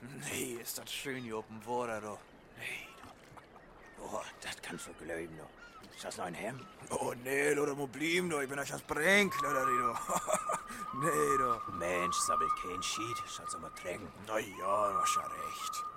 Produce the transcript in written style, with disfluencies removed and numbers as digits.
Nee, ist das schön hier oben Water, du. Nee, du. Oh, das kannst du glauben, du. Ist das noch ein Hemd? Oh, nee, du, muss bleiben, du. Ich bin euch das Brink, du. Nee, du. Mensch, sabbelt kein Schied. Schatz mal trinken. Na ja, du hast ja recht.